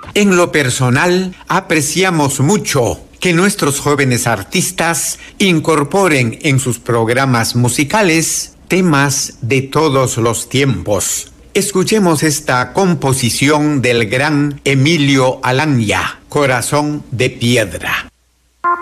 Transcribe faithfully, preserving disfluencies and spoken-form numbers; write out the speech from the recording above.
En lo personal, apreciamos mucho que nuestros jóvenes artistas incorporen en sus programas musicales temas de todos los tiempos. Escuchemos esta composición del gran Emilio Alanya, Corazón de Piedra.